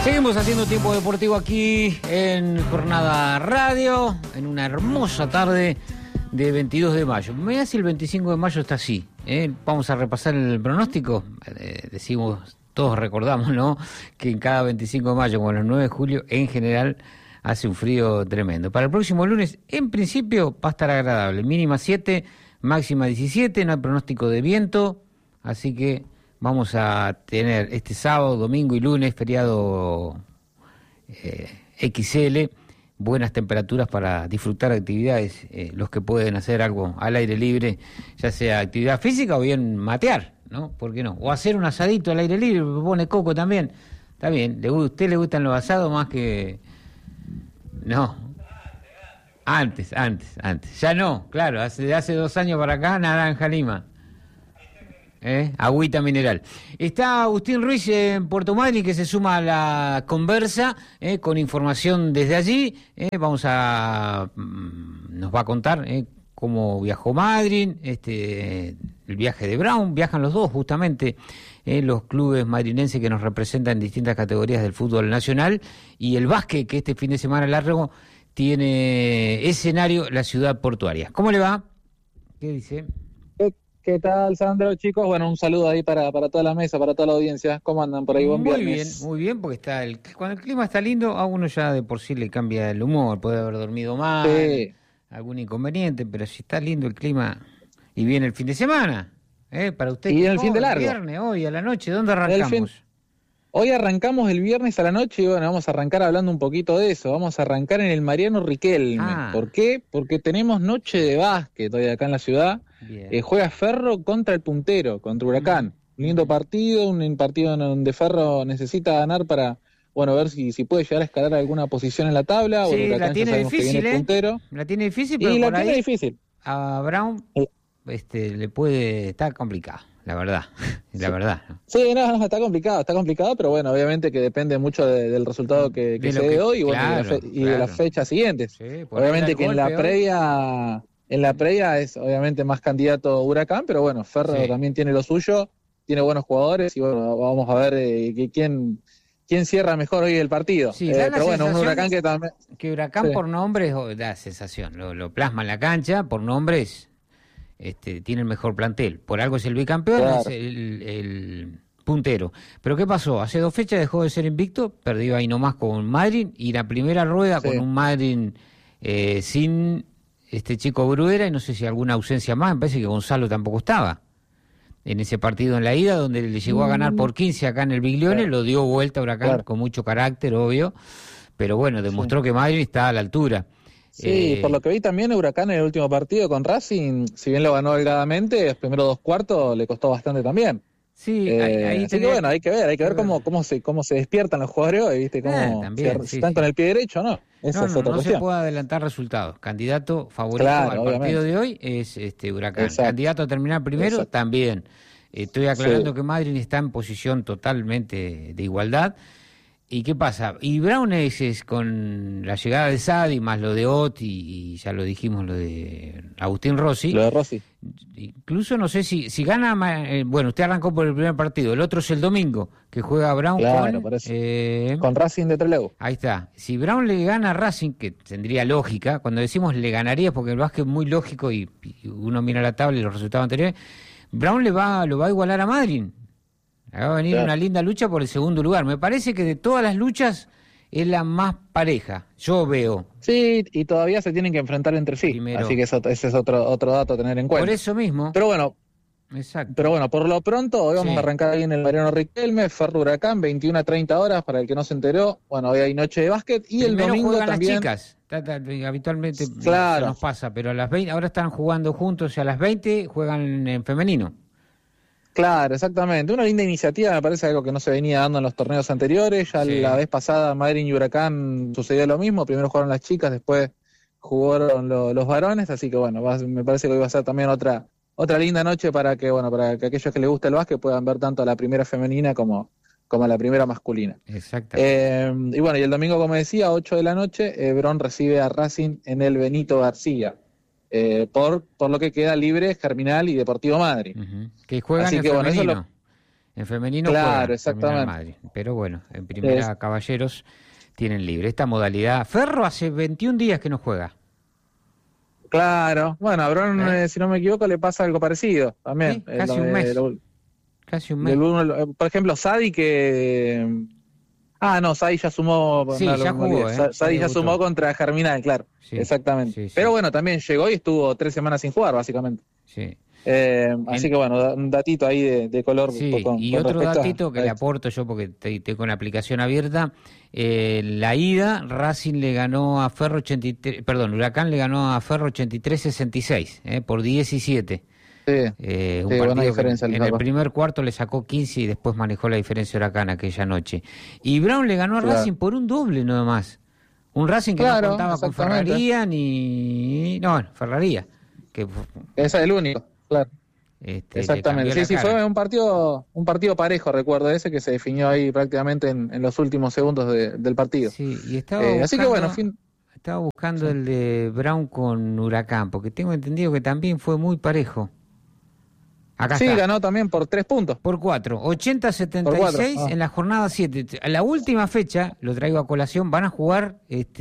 Seguimos haciendo tiempo deportivo aquí en Jornada Radio, en una hermosa tarde de 22 de mayo. Me hace el 25 de mayo está así, ¿eh? Vamos a repasar el pronóstico. Decimos, todos recordamos, ¿no?, que en cada 25 de mayo, como los 9 de julio, en general hace un frío tremendo. Para el próximo lunes, en principio, va a estar agradable. Mínima 7, máxima 17, no hay pronóstico de viento, así que vamos a tener este sábado, domingo y lunes, feriado XL, buenas temperaturas para disfrutar de actividades, los que pueden hacer algo al aire libre, ya sea actividad física o bien matear, ¿no? ¿Por qué no? O hacer un asadito al aire libre, pone Coco también, está bien. ¿A usted le gustan los asados más que...? No. Antes. Ya no, claro, hace 2 años para acá, Naranja Lima. Agüita mineral. Está Agustín Ruiz en Puerto Madryn, que se suma a la conversa con información desde allí. Nos va a contar cómo viajó Madryn, el viaje de Brown. Viajan los dos justamente, los clubes madrinenses que nos representan en distintas categorías del fútbol nacional, y el básquet, que este fin de semana largo tiene escenario la ciudad portuaria. ¿Cómo le va? ¿Qué dice? ¿Qué tal, Sandro, chicos? Bueno, un saludo ahí para toda la mesa, para toda la audiencia. ¿Cómo andan por ahí? Buen viernes. Muy bien, porque cuando el clima está lindo, a uno ya de por sí le cambia el humor, puede haber dormido mal, sí, algún inconveniente, pero si está lindo el clima y viene el fin de semana, para usted. Y el fin de largo. El viernes, hoy a la noche, ¿dónde arrancamos? Hoy arrancamos el viernes a la noche y bueno, vamos a arrancar hablando un poquito de eso. Vamos a arrancar en el Mariano Riquelme. ¿Por qué? Porque tenemos noche de básquet hoy acá en la ciudad. Juega Ferro contra el puntero, contra Huracán. Lindo partido, un partido en donde Ferro necesita ganar para, bueno, ver si puede llegar a escalar alguna posición en la tabla. Sí, Huracán, la tiene difícil, La tiene difícil, pero la tiene difícil. A Brown le puede estar complicado. La verdad. Sí, no, está complicado, pero bueno, obviamente que depende mucho del resultado que se dé hoy y de las fechas siguientes. Sí, obviamente que en la previa es obviamente más candidato Huracán, pero bueno, Ferro también tiene lo suyo, tiene buenos jugadores y bueno, vamos a ver quién cierra mejor hoy el partido. Sí, pero bueno, un Huracán que también... Que Huracán por nombres da sensación, lo plasma en la cancha, por nombres... tiene el mejor plantel, por algo es el bicampeón, claro. Es el puntero. Pero ¿qué pasó? Hace 2 fechas dejó de ser invicto, perdió ahí nomás con Madryn, y la primera rueda con un Madryn sin este chico Bruera, y no sé si alguna ausencia más, me parece que Gonzalo tampoco estaba en ese partido en la ida, donde le llegó a ganar por 15 acá en el Biglione, lo dio vuelta a Huracán con mucho carácter, obvio, pero bueno, demostró que Madryn está a la altura. Sí, por lo que vi también Huracán en el último partido con Racing, si bien lo ganó holgadamente, los primeros 2 cuartos le costó bastante también. Sí, así que bueno, hay que ver cómo se despiertan los jugadores, ¿viste? Si están con el pie derecho o no. Esa es otra cuestión. Se puede adelantar resultados. Candidato favorito al partido de hoy es Huracán. Exacto. Candidato a terminar primero también. Estoy aclarando que Madryn está en posición totalmente de igualdad. ¿Y qué pasa? Y Brown es con la llegada de Sadi, más lo de Ott y ya lo dijimos, lo de Agustín Rossi. Lo de Rossi. Incluso no sé si gana, bueno, usted arrancó por el primer partido, el otro es el domingo, que juega Brown con Racing de Trelew. Ahí está. Si Brown le gana a Racing, que tendría lógica, cuando decimos le ganaría, porque el básquet es muy lógico y uno mira la tabla y los resultados anteriores, Brown lo va a igualar a Madryn. Va a venir una linda lucha por el segundo lugar. Me parece que de todas las luchas es la más pareja. Yo veo. Sí, y todavía se tienen que enfrentar entre sí. Primero. Así que ese es otro dato a tener en cuenta. Por eso mismo. Pero bueno, exacto. Pero bueno, por lo pronto, hoy vamos a arrancar ahí en el Mariano Riquelme, Ferro Huracán, 21 a 30 horas, para el que no se enteró. Bueno, hoy hay noche de básquet y primero el domingo juegan también... las chicas. Habitualmente claro. Nos pasa, pero a las 20, ahora están jugando juntos y a las 20 juegan en femenino. Claro, exactamente. Una linda iniciativa, me parece algo que no se venía dando en los torneos anteriores. Ya la vez pasada, Madryn y Huracán sucedió lo mismo. Primero jugaron las chicas, después jugaron los varones. Así que bueno, me parece que hoy va a ser también otra linda noche para que aquellos que les gusta el básquet puedan ver tanto a la primera femenina como a la primera masculina. Exactamente. Y bueno, y el domingo, como decía, 8 de la noche, Brown recibe a Racing en el Benito García. Por lo que queda libre Germinal y Deportivo Madryn. Que juegan en femenino. En femenino claro, exactamente. Madrid. Pero bueno, en primera Caballeros tienen libre. Esta modalidad, Ferro hace 21 días que no juega. Claro, bueno, a Brown, si no me equivoco, le pasa algo parecido también. Sí, casi un mes. Casi un mes. Por ejemplo, Sadi que... no, Sadi ya sumó. Sí, ya jugó, Sadi ya sumó contra Germinal, claro. Sí, exactamente. Sí. Pero bueno, también llegó y estuvo 3 semanas sin jugar, básicamente. Sí. Así que bueno, un datito ahí de color. Sí, y otro datito que le aporto yo porque estoy con la aplicación abierta. La ida, Racing le ganó a Ferro 83, Huracán le ganó a Ferro 83-66, por 17. Un partido diferencia, en el primer cuarto le sacó 15 y después manejó la diferencia Huracán aquella noche. Y Brown le ganó a Racing por un doble nada más. Un Racing que no contaba con Ferraría Ferraría. Ese es el único, claro. Exactamente, sí, fue un partido parejo, recuerdo ese que se definió ahí prácticamente en los últimos segundos del partido. Sí, y estaba buscando el de Brown con Huracán, porque tengo entendido que también fue muy parejo. Acá está. Ganó también por 3 puntos. Por 4, 80-76 en la jornada 7. A la última fecha, lo traigo a colación, van a jugar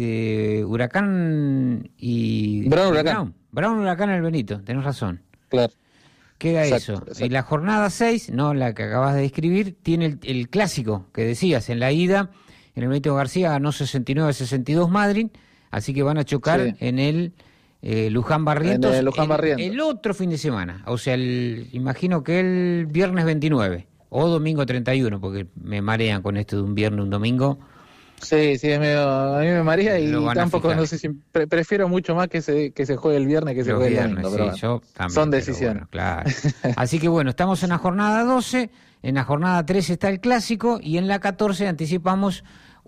Huracán y Brown. Brown Huracán el Benito, tenés razón. Claro. Queda exacto. Y la jornada 6, no la que acabas de describir, tiene el clásico que decías, en la ida, en el Benito García ganó 69-62 Madrid, así que van a chocar en el Luján Barrientos el otro fin de semana, o sea, imagino que el viernes 29 o domingo 31, porque me marean con esto de un viernes, un domingo. Sí, es medio, a mí me marea y tampoco, no sé si prefiero mucho más que se juegue el viernes que se juegue el domingo. Pero yo también, son decisiones. Bueno, claro. Así que bueno, estamos en la jornada 12, en la jornada 13 está el clásico y en la 14 anticipamos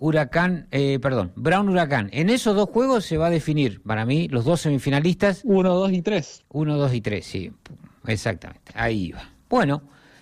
Brown Huracán. En esos 2 juegos se va a definir, para mí, los 2 semifinalistas. 1, 2 y 3. 1, 2 y 3, sí, exactamente, ahí va. Bueno,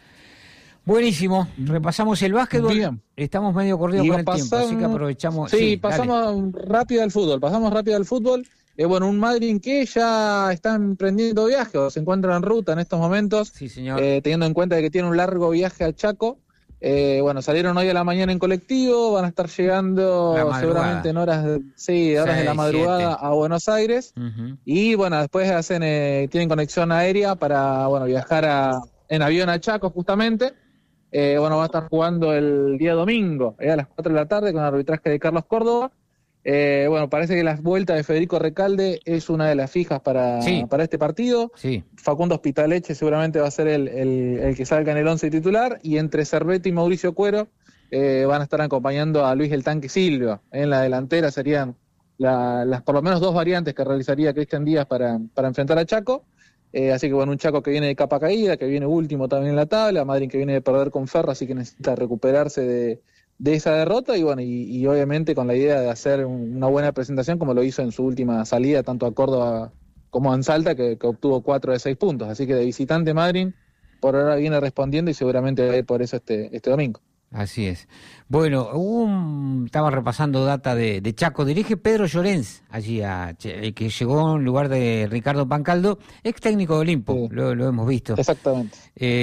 buenísimo, repasamos el básquetbol. Bien. Estamos medio corridos con el tiempo, así que aprovechamos. Sí, pasamos rápido al fútbol. Un Madrid que ya está emprendiendo viaje o se encuentra en ruta en estos momentos. Sí, señor. Teniendo en cuenta que tiene un largo viaje a Chaco. Salieron hoy a la mañana en colectivo, van a estar llegando seguramente en horas de la madrugada 7. A Buenos Aires. Uh-huh. Y después tienen conexión aérea para viajar en avión a Chaco justamente. Va a estar jugando el día domingo a las 4 de la tarde con el arbitraje de Carlos Córdoba. Parece que la vuelta de Federico Recalde es una de las fijas para este partido. Sí. Facundo Hospitaleche seguramente va a ser el que salga en el 11 titular, y entre Cervetti y Mauricio Cuero van a estar acompañando a Luis el Tanque Silva. En la delantera serían las por lo menos 2 variantes que realizaría Cristian Díaz para enfrentar a Chaco. Así que un Chaco que viene de capa caída, que viene último también en la tabla, Madrid que viene de perder con Ferro, así que necesita recuperarse de esa derrota y obviamente con la idea de hacer una buena presentación como lo hizo en su última salida tanto a Córdoba como a Salta, que obtuvo 4 de 6 puntos. Así que de visitante Madrid por ahora viene respondiendo y seguramente va a ir por eso este domingo. Así es. Bueno, estaba repasando data de Chaco. Dirige Pedro Llorens allí, que llegó en lugar de Ricardo Pancaldo, ex técnico de Olimpo, sí. Lo hemos visto. Exactamente.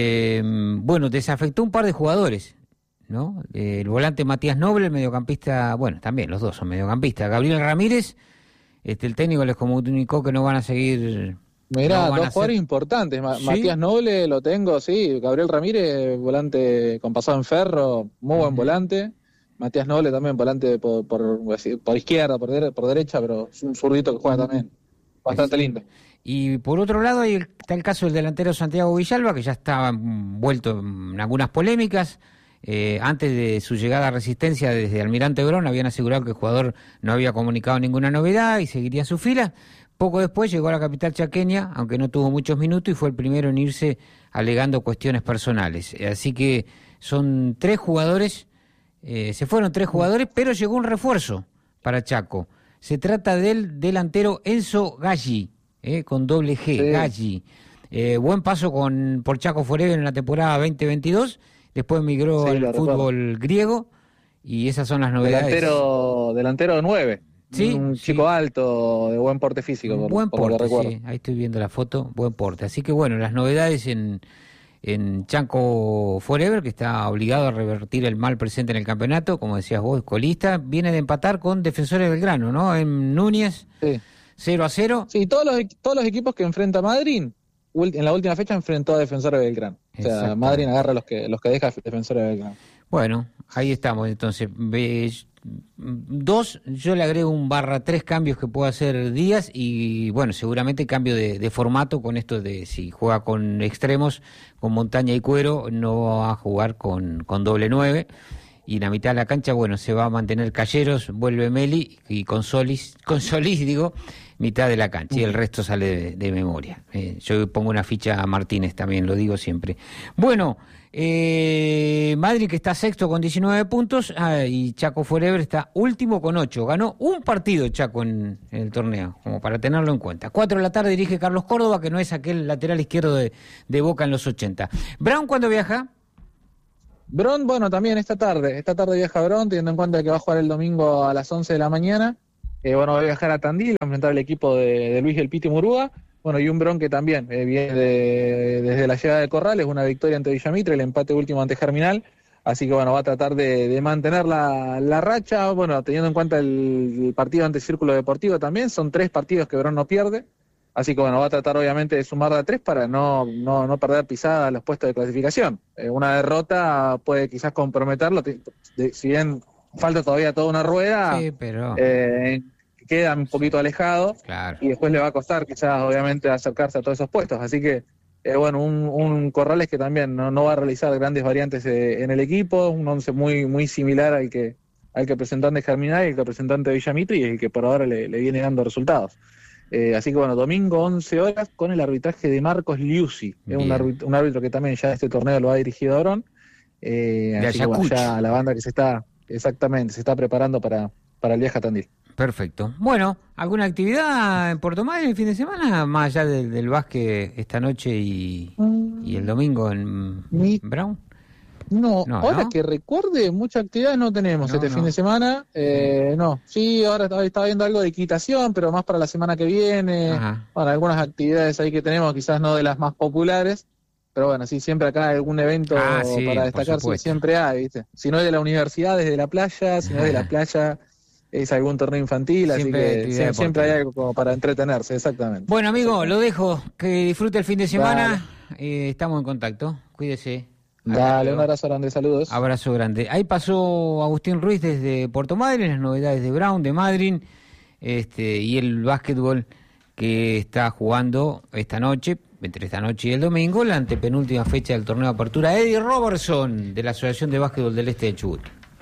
Desafectó un par de jugadores, ¿no? El volante Matías Noble, el mediocampista, también los dos son mediocampistas. Gabriel Ramírez, el técnico les comunicó que no van a seguir. Mirá, 2 jugadores importantes. ¿Sí? Matías Noble lo tengo, sí. Gabriel Ramírez, volante con pasado en Ferro, muy buen volante. Matías Noble también volante por izquierda, por derecha, pero es un zurdito que juega también bastante lindo. Y por otro lado está el caso del delantero Santiago Villalba, que ya estaba envuelto en algunas polémicas. Antes de su llegada a Resistencia desde Almirante Brown habían asegurado que el jugador no había comunicado ninguna novedad y seguiría en su fila. Poco después llegó a la capital chaqueña, aunque no tuvo muchos minutos, y fue el primero en irse alegando cuestiones personales. Así que son 3 jugadores, se fueron 3 jugadores, pero llegó un refuerzo para Chaco. Se trata del delantero Enzo Galli, con doble G, sí. Galli. Buen paso por Chaco Forever en la temporada 2022, después migró al fútbol griego, y esas son las novedades. Delantero 9. Sí, un chico alto, de buen porte físico. Buen porte, sí. Ahí estoy viendo la foto, buen porte. Así que las novedades en en Chaco Forever, que está obligado a revertir el mal presente en el campeonato, como decías vos, colista, viene de empatar con Defensores Belgrano, ¿no? En Núñez, sí. 0-0. Sí, todos los equipos que enfrenta Madrid, en la última fecha enfrentó a Defensores Belgrano. O sea, Madrid agarra los que deja Defensores Belgrano. Bueno, ahí estamos, entonces. Yo le agrego un /3 cambios que puedo hacer Díaz y bueno, seguramente cambio de formato con esto de si juega con extremos, con Montaña y Cuero, no va a jugar con doble 9 y la mitad de la cancha, bueno, se va a mantener Calleros, vuelve Meli y con Solís mitad de la cancha y el resto sale de memoria. Yo pongo una ficha a Martínez también, lo digo siempre. Bueno, Madrid que está sexto con 19 puntos y Chaco Forever está último con 8. Ganó un partido Chaco en el torneo, como para tenerlo en cuenta. 4 de la tarde dirige Carlos Córdoba, que no es aquel lateral izquierdo de Boca en los 80. ¿Brown cuándo viaja? Brown, bueno, también esta tarde viaja Brown, teniendo en cuenta que va a jugar el domingo a las 11 de la mañana. Bueno, va a viajar a Tandil, va a enfrentar al equipo de Luis El Piti Murúa. Bueno, y un Brown que también viene desde la llegada de Corrales, una victoria ante Villamitre, el empate último ante Germinal. Así que bueno, va a tratar de mantener la racha. Bueno, teniendo en cuenta el partido ante Círculo Deportivo también, son 3 partidos que Brown no pierde. Así que bueno, va a tratar obviamente de sumar de a 3 para no perder pisada a los puestos de clasificación. Una derrota puede quizás comprometerlo, si bien falta todavía toda una rueda, sí, pero queda un poquito alejado, claro. Y después le va a costar quizás obviamente acercarse a todos esos puestos. Así que bueno, un Corrales que también no va a realizar grandes variantes en el equipo, un once muy, muy similar al que presentó ante Germinal y el que presentó ante Villamitre y el que por ahora le viene dando resultados. Así que bueno, domingo 11 horas con el arbitraje de Marcos Liuzzi, un árbitro que también ya este torneo lo ha dirigido Orón. Así que bueno, ya la banda que se está preparando para el viaje a Tandil. Perfecto. Bueno, ¿alguna actividad en Puerto Madryn el fin de semana? Más allá del básquet esta noche y el domingo en Brown. No, ahora que recuerde, mucha actividad no tenemos fin de semana. No, sí, ahora estaba viendo algo de equitación, pero más para la semana que viene. Ajá. Bueno, algunas actividades ahí que tenemos, quizás no de las más populares, pero bueno, sí, siempre acá hay algún evento para destacarse, siempre hay, ¿viste? Si no es de la universidad, desde la playa, si no es de la playa, es algún torneo infantil, siempre, así que siempre hay algo como para entretenerse, exactamente. Bueno, amigo, lo dejo, que disfrute el fin de semana, estamos en contacto, cuídese. Dale, un abrazo grande, saludos. Abrazo grande. Ahí pasó Agustín Ruiz desde Puerto Madryn, las novedades de Brown, de Madryn, y el básquetbol que está jugando esta noche, entre esta noche y el domingo, la antepenúltima fecha del torneo de apertura. Eddie Robertson, de la Asociación de Básquetbol del Este de Chubut.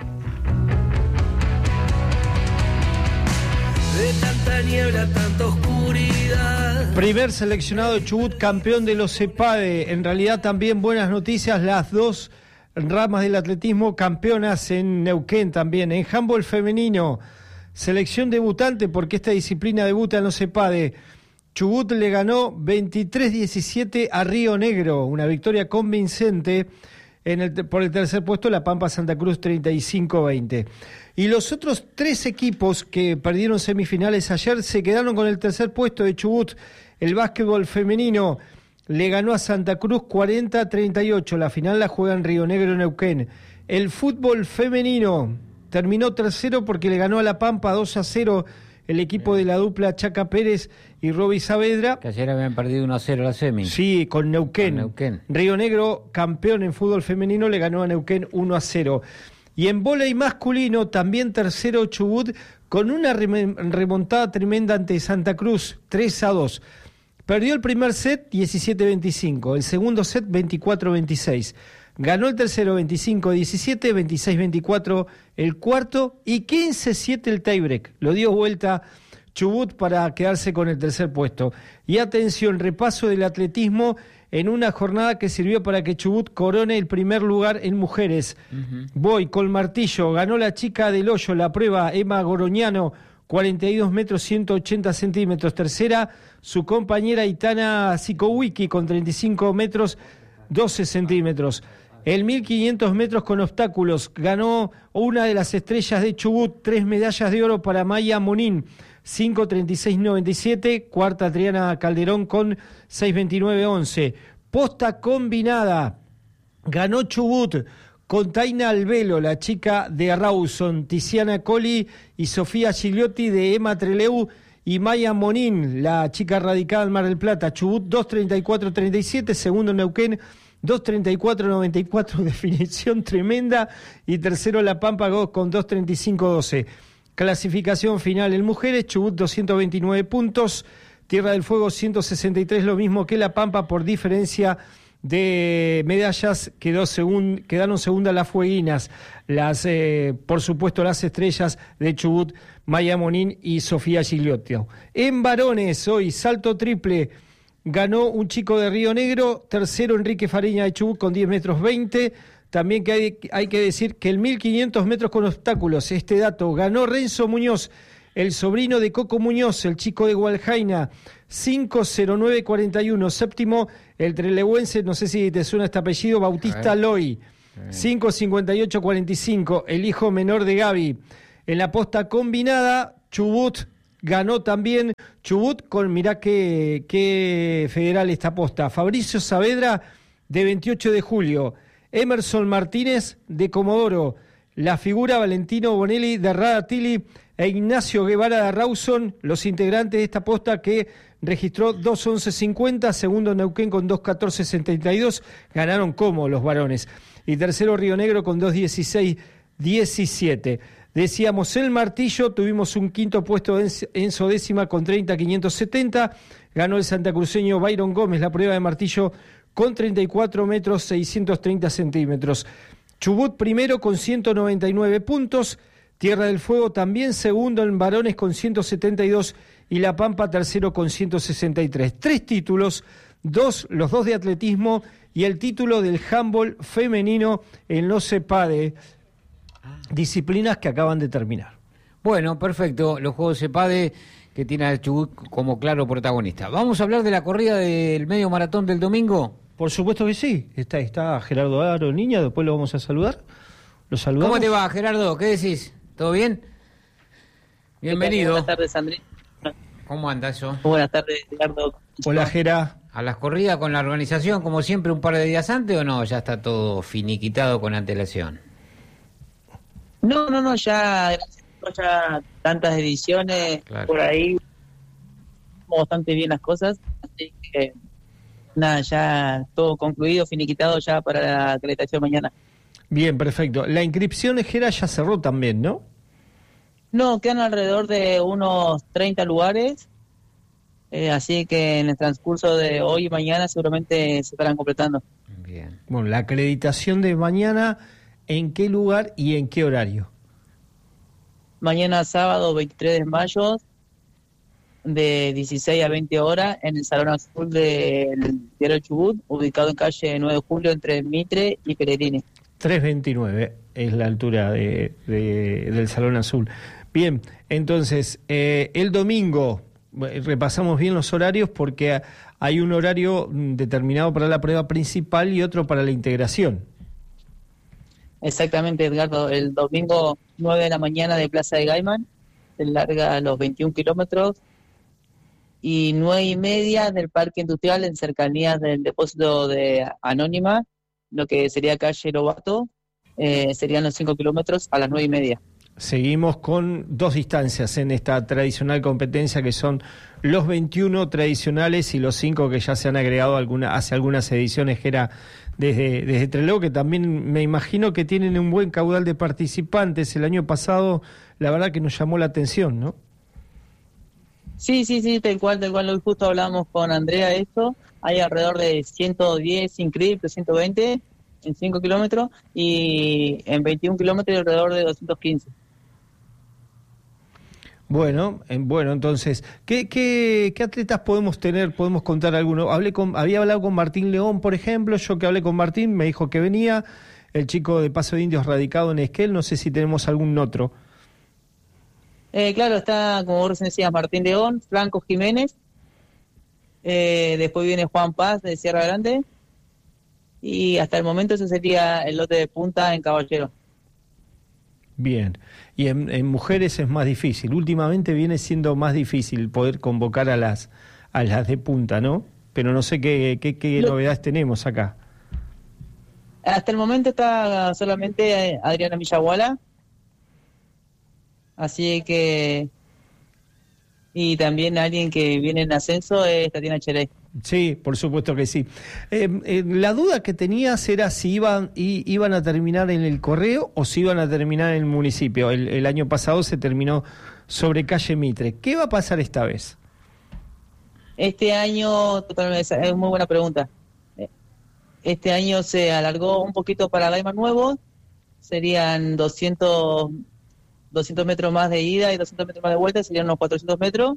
De tanta niebla, tanta oscuridad. Primer seleccionado de Chubut, campeón de los CEPADE. En realidad también buenas noticias, las 2 ramas del atletismo campeonas en Neuquén también. En handball femenino, selección debutante porque esta disciplina debuta en los CEPADE. Chubut le ganó 23-17 a Río Negro, una victoria convincente. Por el tercer puesto, La Pampa Santa Cruz 35-20. Y los otros 3 equipos que perdieron semifinales ayer se quedaron con el tercer puesto de Chubut. El básquetbol femenino le ganó a Santa Cruz 40-38. La final la juega en Río Negro, Neuquén. El fútbol femenino terminó tercero porque le ganó a La Pampa 2-0 el equipo de la dupla Chaca Pérez y Roby Saavedra. Que ayer habían perdido 1-0 la semi. Sí, con Neuquén. Río Negro, campeón en fútbol femenino, le ganó a Neuquén 1-0. Y en vóley masculino, también tercero Chubut, con una remontada tremenda ante Santa Cruz, 3-2. Perdió el primer set 17-25, el segundo set 24-26. Ganó el tercero 25-17, 26-24 el cuarto y 15-7 el tiebreak. Lo dio vuelta Chubut para quedarse con el tercer puesto. Y atención, repaso del atletismo en una jornada que sirvió para que Chubut corone el primer lugar en mujeres. Voy con martillo, ganó la chica del Hoyo la prueba, Emma Goroñano, 42 metros 180 centímetros. Tercera, su compañera Itana Sikowicki con 35 metros 12 centímetros. El 1500 metros con obstáculos ganó una de las estrellas de Chubut, 3 medallas de oro para Maya Monín, 5.36.97, cuarta Adriana Calderón con 6.29.11. Posta combinada. Ganó Chubut con Taina Albelo, la chica de Rawson, Tiziana Colli y Sofía Gigliotti de Emma Treleu y Maya Monín, la chica radicada en Mar del Plata. Chubut 2:34:37, segundo Neuquén 2:34:94, definición tremenda, y tercero La Pampa con 2:35:12. Clasificación final en mujeres: Chubut 229 puntos, Tierra del Fuego 163, lo mismo que La Pampa. Por diferencia de medallas quedaron segundas las fueguinas, por supuesto las estrellas de Chubut, Maya Monín y Sofía Gigliotti. En varones, hoy salto triple, ganó un chico de Río Negro, tercero Enrique Fariña de Chubut con 10 metros 20. También que hay que decir que el 1500 metros con obstáculos, este dato, ganó Renzo Muñoz, el sobrino de Coco Muñoz, el chico de Gualjaina, 5:09:41. Séptimo, el trelewense, no sé si te suena este apellido, Bautista Loy, 5:58:45, el hijo menor de Gaby. En la posta combinada, Chubut ganó también, Chubut con, mirá qué federal esta posta, Fabricio Saavedra de 28 de julio, Emerson Martínez de Comodoro, la figura Valentino Bonelli de Radatili e Ignacio Guevara de Rawson, los integrantes de esta posta que registró 2:11:50, segundo Neuquén con 2:14:72, ganaron como los varones, y tercero Río Negro con 2:16:17. Decíamos el martillo, tuvimos un quinto puesto de Enzo Décima con 30:570, ganó el santacruceño Byron Gómez la prueba de martillo con 34 metros 630 centímetros. Chubut primero con 199 puntos, Tierra del Fuego también segundo en varones con 172 y La Pampa tercero con 163. 3 títulos, los dos de atletismo y el título del handball femenino en los CEPADE, disciplinas que acaban de terminar. Bueno, perfecto, los Juegos CEPADE que tiene a Chubut como claro protagonista. ¿Vamos a hablar de la corrida del medio maratón del domingo? Por supuesto que sí, está Gerardo Aro, niña, después lo vamos a saludar. Lo saludamos. ¿Cómo te va, Gerardo? ¿Qué decís? ¿Todo bien? Bienvenido. Buenas tardes, Andrés. ¿Cómo anda eso? Buenas tardes, Gerardo. Hola, Gera. ¿A las corridas con la organización como siempre un par de días antes o no? Ya está todo finiquitado con antelación. No, ya tantas ediciones, claro. Por ahí bastante bien las cosas, así que nada, ya todo concluido, finiquitado ya para la acreditación mañana. Bien, perfecto. La inscripción, Gera, ya cerró también, ¿no? No, quedan alrededor de unos 30 lugares, así que en el transcurso de hoy y mañana seguramente se estarán completando. Bien. Bueno, la acreditación de mañana, ¿en qué lugar y en qué horario? Mañana sábado 23 de mayo, de 16 a 20 horas, en el Salón Azul del Diario Chubut, ubicado en calle 9 de julio entre Mitre y Peregrine. 329 es la altura del Salón Azul. Bien, entonces, el domingo, repasamos bien los horarios porque hay un horario determinado para la prueba principal y otro para la integración. Exactamente, Edgardo. El domingo 9 de la mañana de Plaza de Gaiman, se larga los 21 kilómetros, y 9:30 del Parque Industrial en cercanías del depósito de Anónima, lo que sería calle Lobato, serían los 5 kilómetros a las 9:30. Seguimos con 2 distancias en esta tradicional competencia, que son los 21 tradicionales y los 5 que ya se han agregado hace algunas ediciones, que era desde Trelew, que también me imagino que tienen un buen caudal de participantes. El año pasado, la verdad que nos llamó la atención, ¿no? Sí, tal cual, hoy justo hablábamos con Andrea de esto. Hay alrededor de 110 inscritos, 120 en 5 kilómetros, y en 21 kilómetros alrededor de 215. Bueno, entonces, ¿qué atletas podemos tener? ¿Podemos contar alguno? Había hablado con Martín León, por ejemplo. Yo que hablé con Martín, me dijo que venía el chico de Paso de Indios radicado en Esquel. No sé si tenemos algún otro. Claro, está, como vos recién decías, Martín León, Franco Jiménez, después viene Juan Paz de Sierra Grande, y hasta el momento ese sería el lote de punta en Caballero. Bien, y en mujeres es más difícil. Últimamente viene siendo más difícil poder convocar a las de punta, ¿no? pero no sé qué novedades tenemos acá. Hasta el momento está solamente Adriana Villaguala, así que... Y también alguien que viene en ascenso es Tatiana Cherey. Sí, por supuesto que sí. La duda que tenías era si iban a terminar en el Correo o si iban a terminar en el municipio. El año pasado se terminó sobre calle Mitre. ¿Qué va a pasar esta vez? Este año, totalmente, es muy buena pregunta. Este año se alargó un poquito para Gaiman Nuevo. Serían 200 metros más de ida y 200 metros más de vuelta, serían unos 400 metros.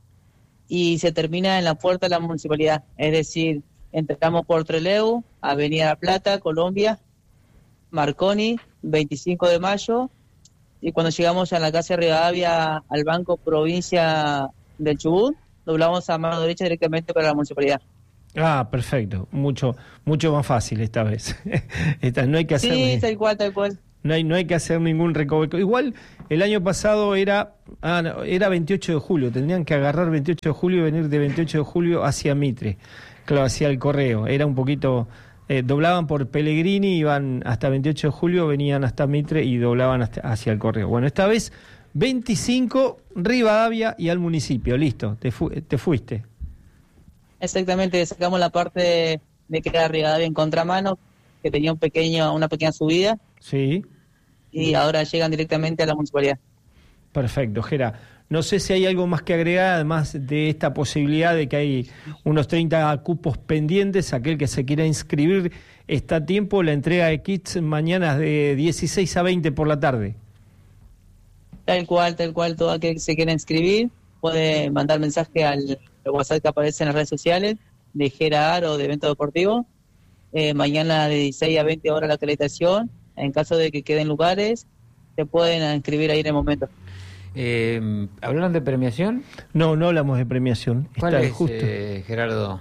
Y se termina en la puerta de la municipalidad. Es decir, entramos por Trelew, Avenida La Plata, Colombia, Marconi, 25 de mayo. Y cuando llegamos a la calle Rivadavia, al Banco Provincia del Chubut, doblamos a mano derecha directamente para la municipalidad. Ah, perfecto. Mucho más fácil esta vez. No hay que hacer... Sí, tal cual. No hay que hacer ningún recoveco. Igual el año pasado era 28 de julio. Tendrían que agarrar 28 de julio y venir de 28 de julio hacia Mitre. Claro, hacia el Correo. Era un poquito... doblaban por Pellegrini, iban hasta 28 de julio, venían hasta Mitre y doblaban hacia el Correo. Bueno, esta vez 25, Rivadavia y al municipio. Listo, te fuiste. Exactamente, sacamos la parte de que era Rivadavia en contramano, que tenía una pequeña subida. Sí. Y ahora llegan directamente a la municipalidad. Perfecto, Gera. No sé si hay algo más que agregar, además de esta posibilidad de que hay unos 30 cupos pendientes. Aquel que se quiera inscribir está a tiempo. La entrega de kits mañana de 16 a 20 por la tarde. Tal cual. Todo aquel que se quiera inscribir puede mandar mensaje al WhatsApp que aparece en las redes sociales de Gera o de Evento Deportivo. Mañana de 16 a 20 horas la acreditación. En caso de que queden lugares, se pueden inscribir ahí en el momento. ¿Hablaron de premiación? No hablamos de premiación. ¿Cuál es, justo? Gerardo?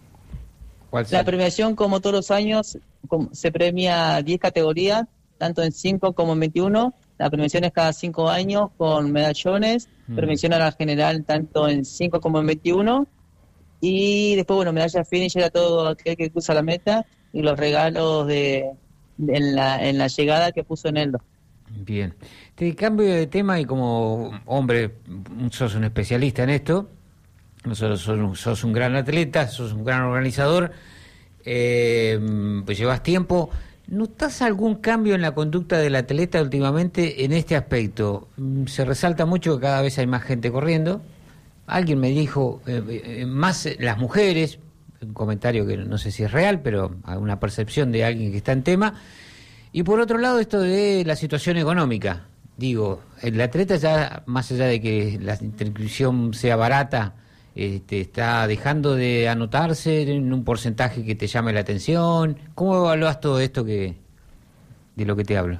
La premiación, como todos los años, se premia 10 categorías, tanto en 5 como en 21. La premiación es cada 5 años con medallones. Premiación a la general, tanto en 5 como en 21. Y después, medalla finisher a todo aquel que cruza la meta y los regalos en la llegada que puso en Eldo. Bien. Te cambio de tema y como hombre, sos un especialista en esto, sos un gran atleta, sos un gran organizador, pues llevas tiempo. ¿Notas algún cambio en la conducta del atleta últimamente en este aspecto? Se resalta mucho que cada vez hay más gente corriendo. Alguien me dijo, más las mujeres, un comentario que no sé si es real, pero una percepción de alguien que está en tema. Y por otro lado, esto de la situación económica. Digo, el atleta ya, más allá de que la inscripción sea barata, está dejando de anotarse en un porcentaje que te llame la atención. ¿Cómo evaluás todo esto de lo que te hablo?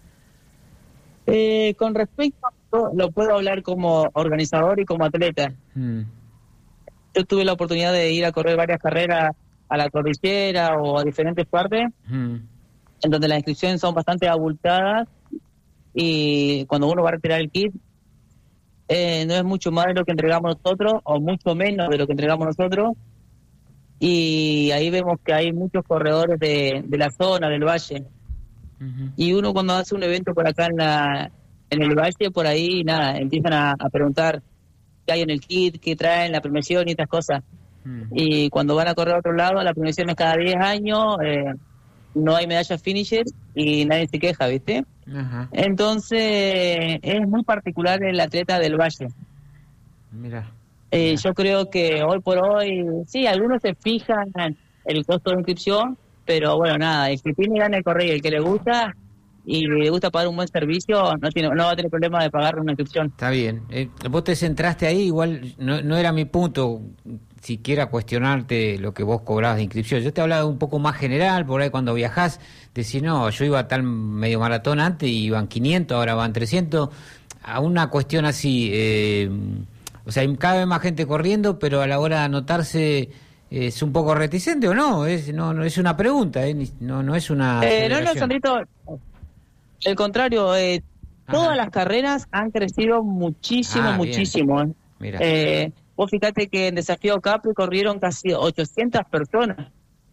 Con respecto a esto, lo puedo hablar como organizador y como atleta. Yo tuve la oportunidad de ir a correr varias carreras a la cordillera o a diferentes partes, en donde las inscripciones son bastante abultadas, y cuando uno va a retirar el kit, no es mucho más de lo que entregamos nosotros, o mucho menos de lo que entregamos nosotros, y ahí vemos que hay muchos corredores de la zona, del valle, y uno cuando hace un evento por acá en el valle, por ahí, empiezan a preguntar qué hay en el kit, qué traen, la premiación y estas cosas, y cuando van a correr a otro lado, la premiación es cada 10 años, no hay medallas finisher y nadie se queja, ¿viste? Entonces es muy particular el atleta del valle. Mira. Yo creo que hoy por hoy, sí, algunos se fijan en el costo de inscripción, pero bueno, el que tiene ganas de correr y el que le gusta y le gusta pagar un buen servicio, no va a tener problema de pagar una inscripción. Está bien. Vos te centraste ahí, igual no era mi punto siquiera cuestionarte lo que vos cobrabas de inscripción. Yo te hablaba un poco más general, por ahí cuando viajás, decís, no, yo iba a tal medio maratón antes y iban 500, ahora van 300, a una cuestión así, o sea, hay cada vez más gente corriendo, pero a la hora de anotarse es un poco reticente, ¿o no? No es una pregunta, no es una... no, Sandrito, al contrario, todas las carreras han crecido muchísimo. Mira. Vos fíjate que en Desafío Capri corrieron casi 800 personas.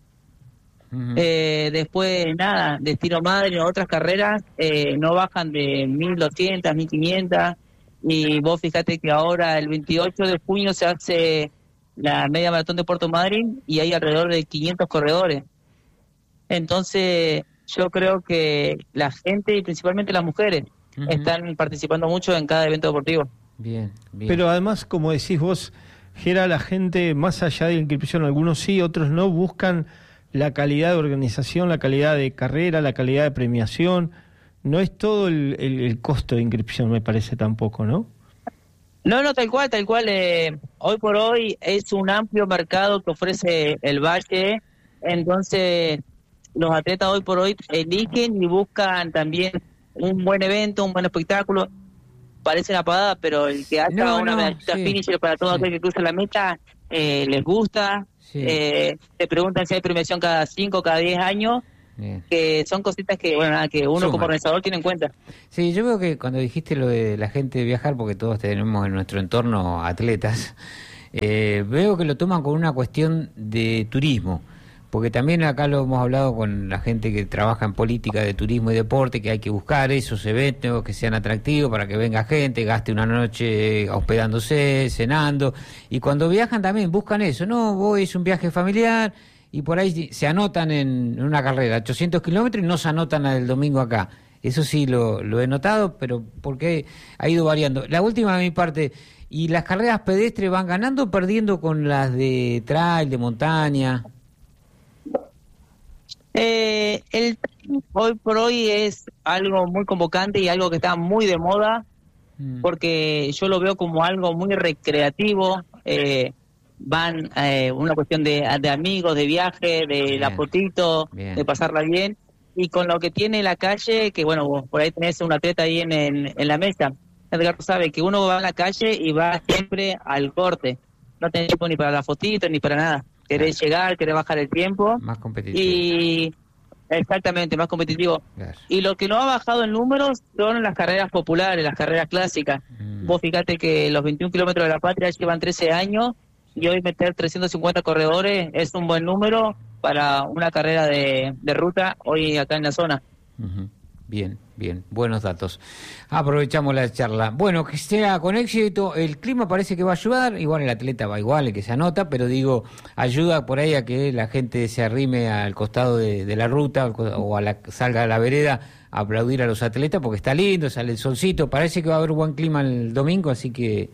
Después, nada, Destino Madre o otras carreras no bajan de 1.200, 1.500. Y vos fíjate que ahora, el 28 de junio, se hace la media maratón de Puerto Madryn y hay alrededor de 500 corredores. Entonces, yo creo que la gente y principalmente las mujeres están participando mucho en cada evento deportivo. Bien. Pero además, como decís vos, Gera, la gente, más allá de la inscripción, algunos sí, otros no, buscan la calidad de organización, la calidad de carrera, la calidad de premiación. No es todo el costo de inscripción, me parece, tampoco, ¿no? No, tal cual. Hoy por hoy es un amplio mercado que ofrece el Valle. Entonces, los atletas hoy por hoy eligen y buscan también un buen evento, un buen espectáculo. Parece una pagada, pero el que haga una medallita finisher para todo aquel que cruza la meta, les gusta. Sí. Te preguntan si hay premiación cada 5, cada 10 años. Bien. Que son cositas que, que uno como organizador tiene en cuenta. Sí, yo veo que cuando dijiste lo de la gente de viajar, porque todos tenemos en nuestro entorno atletas, veo que lo toman con una cuestión de turismo, porque también acá lo hemos hablado con la gente que trabaja en política de turismo y deporte, que hay que buscar esos eventos que sean atractivos para que venga gente, gaste una noche hospedándose, cenando, y cuando viajan también buscan eso, es un viaje familiar, y por ahí se anotan en una carrera, 800 kilómetros, y no se anotan el domingo acá. Eso sí lo he notado, pero porque ha ido variando. La última de mi parte, ¿y las carreras pedestres van ganando o perdiendo con las de trail, de montaña? El hoy por hoy es algo muy convocante y algo que está muy de moda, porque yo lo veo como algo muy recreativo. Van una cuestión de amigos, de viaje, de la fotito, de pasarla bien, y con lo que tiene la calle, que vos por ahí tenés un atleta ahí en la mesa. Edgardo sabe que uno va a la calle y va siempre al corte, no tenés tiempo ni para la fotito ni para nada, querés llegar, querés bajar el tiempo, más competitivo. Y exactamente, más competitivo. Y lo que no ha bajado en números son las carreras populares, las carreras clásicas. Vos fíjate que los 21 kilómetros de la Patria llevan 13 años, y hoy meter 350 corredores es un buen número para una carrera de ruta hoy acá en la zona. Bien, buenos datos. Aprovechamos la charla. Bueno, que sea con éxito. El clima parece que va a ayudar, igual el atleta va igual, el que se anota, pero digo, ayuda por ahí a que la gente se arrime al costado de la ruta o salga a la vereda a aplaudir a los atletas, porque está lindo, sale el solcito, parece que va a haber buen clima el domingo, así que...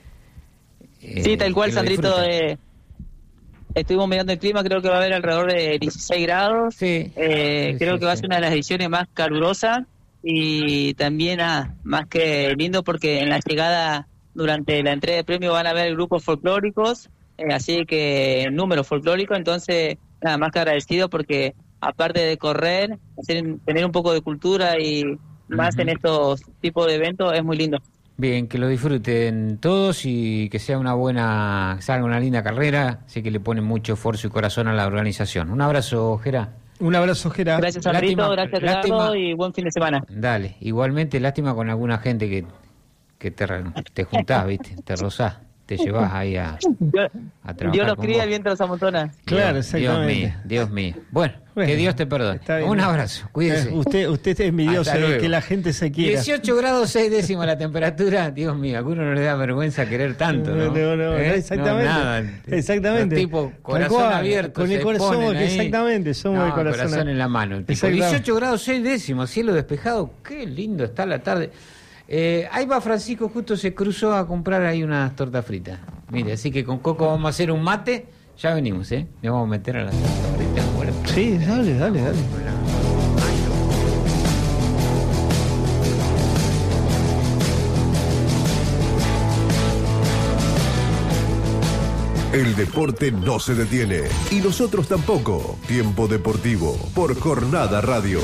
sí, tal cual, Sandrito. Estuvimos mirando el clima, creo que va a haber alrededor de 16 grados. Sí, creo que va a ser una de las ediciones más calurosas y también más que lindo, porque en la llegada, durante la entrega de premios, van a haber grupos folclóricos, así que números folclóricos. Entonces, nada más que agradecido, porque aparte de correr, tener un poco de cultura y más en estos tipos de eventos es muy lindo. Bien, que lo disfruten todos y que sea salga una linda carrera. Sé que le ponen mucho esfuerzo y corazón a la organización. Un abrazo, Gera. Un abrazo, Gera. Gracias, Sandrito, gracias, Ricardo, y buen fin de semana. Dale, igualmente, lástima con alguna gente que te juntás, ¿viste? Te rozás, te llevas ahí a trabajar. Dios los cría, el viento los amontona. Claro, exactamente. Dios mío. Bueno, que Dios te perdone. Un abrazo, cuídese. Usted es envidioso de que la gente se quiera. 18 grados 6 décimas la temperatura. Dios mío, a alguno no le da vergüenza querer tanto, ¿no? No, exactamente. No, nada. Exactamente. Tipo, corazón abierto. Con el corazón, exactamente. Somos de corazón en la mano. Tipo, 18 grados 6 décimas, cielo despejado. Qué lindo está la tarde. Ahí va Francisco, justo se cruzó a comprar ahí unas tortas fritas. Mire, así que con Coco vamos a hacer un mate. Ya venimos, Le vamos a meter a las tortas fritas. Sí, dale. El deporte no se detiene y nosotros tampoco. Tiempo Deportivo por Jornada Radio.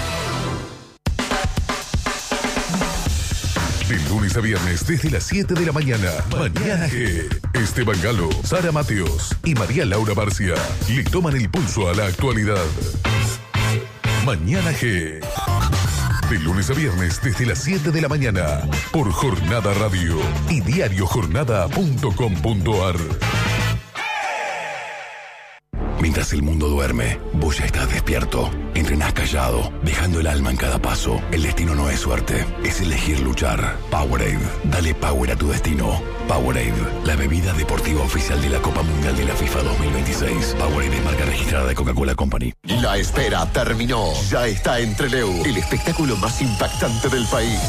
De lunes a viernes desde las 7 de la mañana. Mañana G. Esteban Galo, Sara Mateos y María Laura Barcia le toman el pulso a la actualidad. Mañana G. De lunes a viernes desde las 7 de la mañana. Por Jornada Radio y diariojornada.com.ar. Mientras el mundo duerme, vos ya estás despierto. Entrenás callado, dejando el alma en cada paso. El destino no es suerte, es elegir luchar. Powerade, dale power a tu destino. Powerade, la bebida deportiva oficial de la Copa Mundial de la FIFA 2026. Powerade es marca registrada de Coca-Cola Company. La espera terminó. Ya está en Trelew, el espectáculo más impactante del país.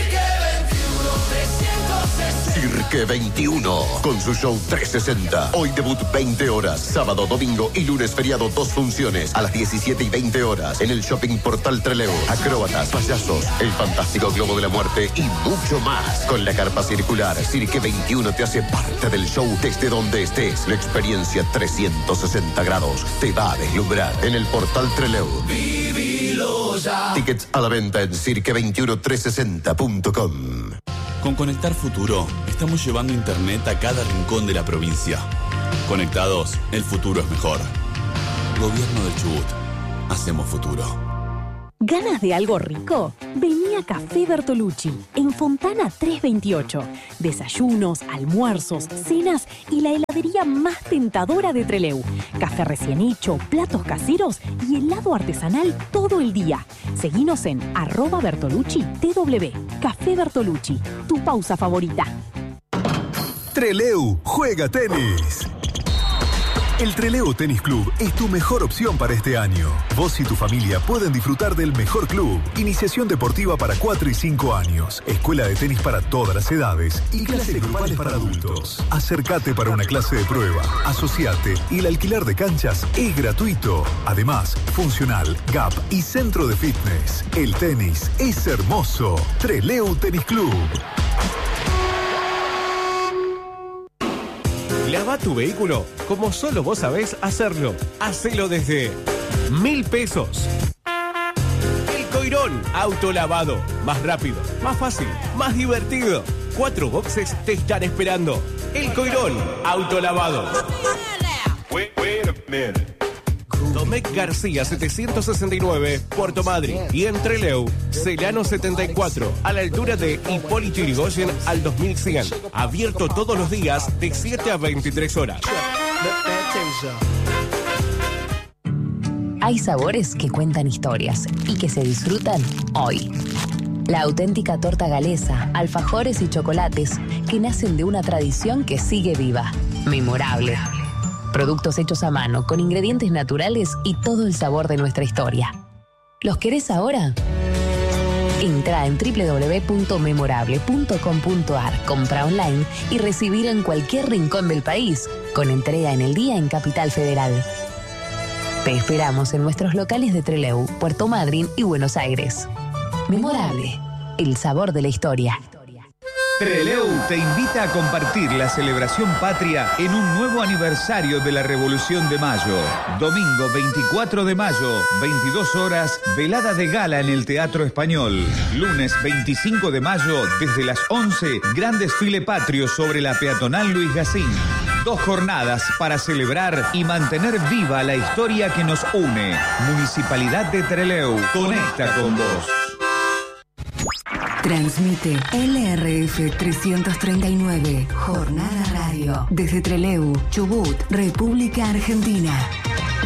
Cirque 21, con su show 360. Hoy debut 20 horas, sábado, domingo y lunes feriado 2 funciones a las 17 y 20 horas en el Shopping Portal Trelew. Acróbatas, payasos, el fantástico Globo de la Muerte y mucho más. Con la carpa circular, Cirque 21 te hace parte del show desde donde estés. La experiencia 360 grados te va a deslumbrar en el Portal Trelew. Vivilo ya. Tickets a la venta en cirque21360.com. Con Conectar Futuro, estamos llevando internet a cada rincón de la provincia. Conectados, el futuro es mejor. Gobierno del Chubut. Hacemos futuro. ¿Ganas de algo rico? Vení a Café Bertolucci, en Fontana 328. Desayunos, almuerzos, cenas y la heladería más tentadora de Trelew. Café recién hecho, platos caseros y helado artesanal todo el día. Seguinos en @BertolucciTW. Café Bertolucci, tu pausa favorita. Trelew juega tenis. El Trelew Tenis Club es tu mejor opción para este año. Vos y tu familia pueden disfrutar del mejor club. Iniciación deportiva para 4 y 5 años. Escuela de tenis para todas las edades. Y clases grupales para adultos. Acércate para una clase de prueba. Asociate y el alquiler de canchas es gratuito. Además, funcional, gap y centro de fitness. El tenis es hermoso. Trelew Tenis Club. Lava tu vehículo como solo vos sabés hacerlo. Hacelo desde 1.000 pesos. El Coirón Autolavado. Más rápido, más fácil, más divertido. 4 boxes te están esperando. El Coirón Autolavado. Wait a minute. Domecq García 769, Puerto Madryn. Y en Trelew, Celano 74, a la altura de Hipólito Yrigoyen al 2100. Abierto todos los días de 7 a 23 horas. Hay sabores que cuentan historias y que se disfrutan hoy. La auténtica torta galesa, alfajores y chocolates que nacen de una tradición que sigue viva. Memorable. Productos hechos a mano, con ingredientes naturales y todo el sabor de nuestra historia. ¿Los querés ahora? Entra en www.memorable.com.ar, compra online y recibir en cualquier rincón del país, con entrega en el día en Capital Federal. Te esperamos en nuestros locales de Trelew, Puerto Madryn y Buenos Aires. Memorable, el sabor de la historia. Trelew te invita a compartir la celebración patria en un nuevo aniversario de la Revolución de Mayo. Domingo 24 de mayo, 22 horas, velada de gala en el Teatro Español. Lunes 25 de mayo, desde las 11, gran desfile patrio sobre la peatonal Luis Gacín. 2 jornadas para celebrar y mantener viva la historia que nos une. Municipalidad de Trelew, conecta con vos. Transmite LRF 339, Jornada Radio, desde Trelew, Chubut, República Argentina.